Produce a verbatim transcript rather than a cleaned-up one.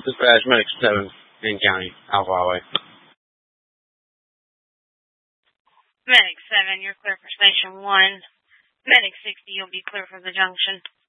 Dispatch Medic seven, Main County, Alpha Highway. Medic seven, you're clear for Station one. Medic sixty, you'll be clear for the junction.